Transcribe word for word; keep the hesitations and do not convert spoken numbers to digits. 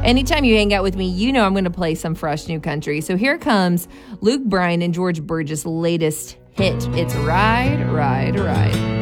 Anytime you hang out with me, you know I'm going to play some fresh new country. So here comes Luke Bryan and George Burgess' latest hit. It's Ride, Ride, Ride.